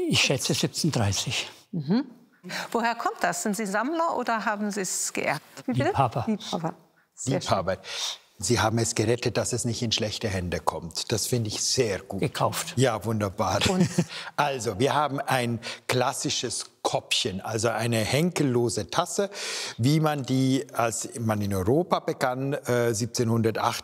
Ich schätze 1730. Woher kommt das? Sind Sie Sammler oder haben Sie es geerbt? Liebhaber. Liebhaber. Sehr schön. Liebhaber. Sie haben es gerettet, dass es nicht in schlechte Hände kommt. Das finde ich sehr gut. Gekauft. Ja, wunderbar. Also, wir haben ein klassisches Koppchen, also eine henkellose Tasse, wie man die, als man in Europa begann, 1708